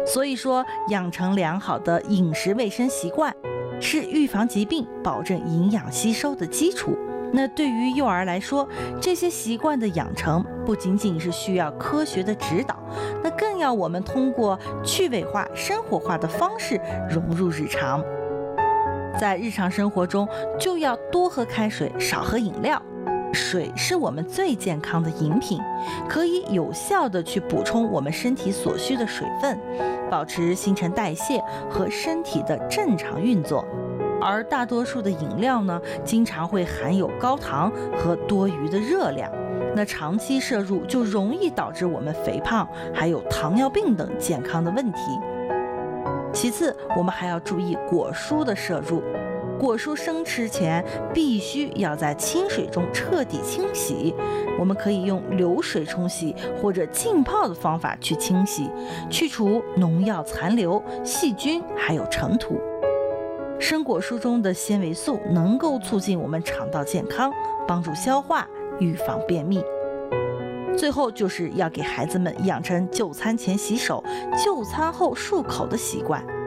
所以说，养成良好的饮食卫生习惯，是预防疾病、保证营养吸收的基础。那对于幼儿来说，这些习惯的养成不仅仅是需要科学的指导，那更要我们通过趣味化、生活化的方式融入日常。在日常生活中，就要多喝开水，少喝饮料。水是我们最健康的饮品，可以有效地去补充我们身体所需的水分，保持新陈代谢和身体的正常运作。而大多数的饮料呢，经常会含有高糖和多余的热量，那长期摄入就容易导致我们肥胖，还有糖尿病等健康的问题。其次，我们还要注意果蔬的摄入。果蔬生吃前必须要在清水中彻底清洗，我们可以用流水冲洗或者浸泡的方法去清洗，去除农药残留、细菌还有尘土。生果蔬中的纤维素能够促进我们肠道健康，帮助消化，预防便秘。最后就是要给孩子们养成就餐前洗手、就餐后漱口的习惯。